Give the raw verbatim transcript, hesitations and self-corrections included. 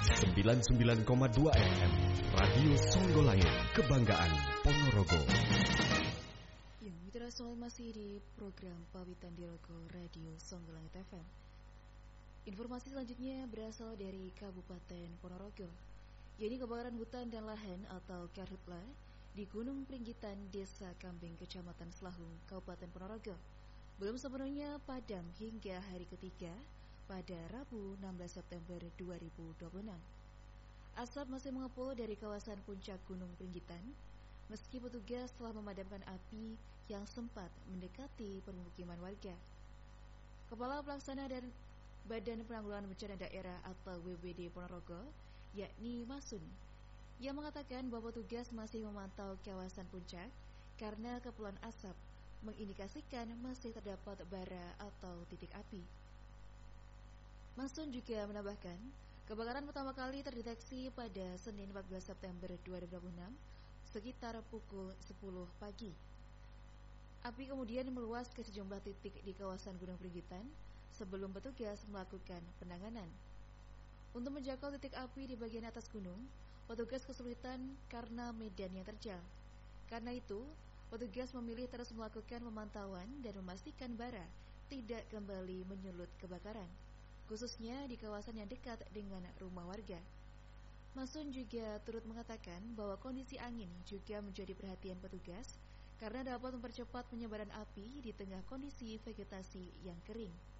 sembilan puluh sembilan koma dua F M Radio Songgolangit, kebanggaan Ponorogo. Ya, mitra soal masih di program Pawitan Dirogo Radio Songgolangit F M. Informasi selanjutnya berasal dari Kabupaten Ponorogo, yaitu kebakaran hutan dan lahan atau Karhutla di Gunung Pringgitan, Desa Kambing, Kecamatan Selahung, Kabupaten Ponorogo belum sepenuhnya padam hingga hari ketiga pada Rabu enam belas September dua ribu dua puluh enam. Asap masih mengepul dari kawasan puncak Gunung Pringgitan meski petugas telah memadamkan api yang sempat mendekati permukiman warga. Kepala Pelaksana dan Badan Penanggulangan Bencana Daerah atau B B D Ponorogo, yakni Masun, yang mengatakan bahwa petugas masih memantau kawasan puncak karena kepulan asap mengindikasikan masih terdapat bara atau titik api. Masun juga menambahkan, kebakaran pertama kali terdeteksi pada Senin empat belas September dua ribu dua puluh enam sekitar pukul sepuluh pagi. Api kemudian meluas ke sejumlah titik di kawasan Gunung Pringgitan sebelum petugas melakukan penanganan. Untuk menjangkau titik api di bagian atas gunung, petugas kesulitan karena medan yang terjal. Karena itu, petugas memilih terus melakukan pemantauan dan memastikan bara tidak kembali menyulut kebakaran, khususnya di kawasan yang dekat dengan rumah warga. Masun juga turut mengatakan bahwa kondisi angin juga menjadi perhatian petugas karena dapat mempercepat penyebaran api di tengah kondisi vegetasi yang kering.